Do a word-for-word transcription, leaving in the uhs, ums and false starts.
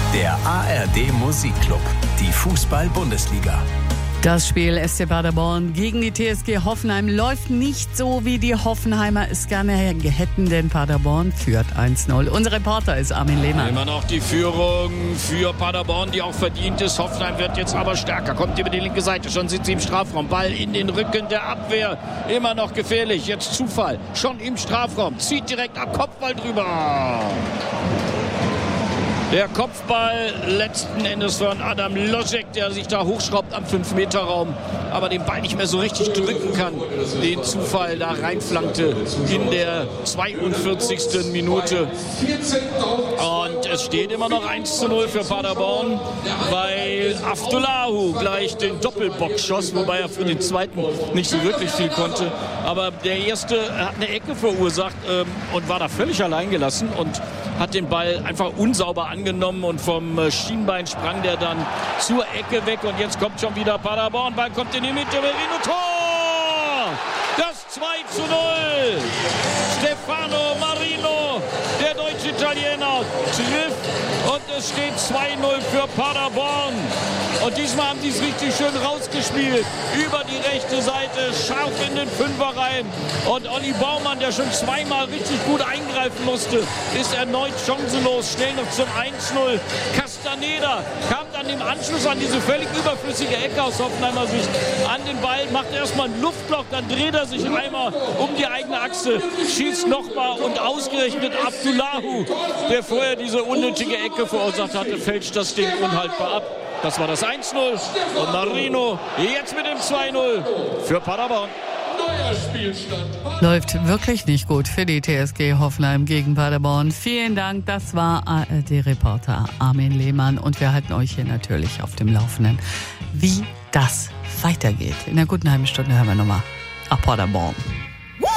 Der A R D Musikclub, die Fußball-Bundesliga. Das Spiel S C Paderborn gegen die T S G Hoffenheim läuft nicht so, wie die Hoffenheimer es gerne hätten, denn Paderborn führt eins null. Unser Reporter ist Armin Lehmann. Immer noch die Führung für Paderborn, die auch verdient ist. Hoffenheim wird jetzt aber stärker, kommt über die linke Seite, schon sind sie im Strafraum. Ball in den Rücken der Abwehr, immer noch gefährlich. Jetzt Zufall, schon im Strafraum, zieht direkt ab, Kopfball drüber. Der Kopfball letzten Endes von Adam Losek, der sich da hochschraubt am fünf Meter Raum, aber den Ball nicht mehr so richtig drücken kann. Den Zufall da reinflankte in der zweiundvierzigsten Minute. Und es steht immer noch eins zu null für Paderborn, weil Aftulahu gleich den Doppelbock schoss, wobei er für den zweiten nicht so wirklich viel konnte. Aber der erste hat eine Ecke verursacht ähm, und war da völlig allein gelassen und hat den Ball einfach unsauber angenommen und vom Schienbein sprang der dann zur Ecke weg und jetzt kommt schon wieder Paderborn, Ball kommt in die Mitte, Merino, Tor! Das zwei zu null! Stefano Marino, der deutsche Italiener, trifft und es steht zwei null für Paderborn. Und diesmal haben sie es richtig schön rausgespielt. Über die rechte Seite, scharf in den Fünfer rein. Und Olli Baumann, der schon zweimal richtig gut eingreifen musste, ist erneut chancenlos. Schnell noch zum eins null. Castaneda kam dann im Anschluss an diese völlig überflüssige Ecke aus Hoffenheimer Sicht an den Ball, macht erstmal ein Luftloch, dann dreht er sich einmal um die eigene Achse, schießt nochmal und ausgerechnet Abdullahu, der vorher diese unnötige Ecke verursacht hatte, fälscht das Ding unhaltbar ab. Das war das eins null und Marino jetzt mit dem zwei null für Paderborn. Neuer Spielstand. Läuft wirklich nicht gut für die T S G Hoffenheim gegen Paderborn. Vielen Dank, das war A R D-Reporter Armin Lehmann und wir halten euch hier natürlich auf dem Laufenden, wie das weitergeht. In der guten halben Stunde hören wir nochmal auf Paderborn.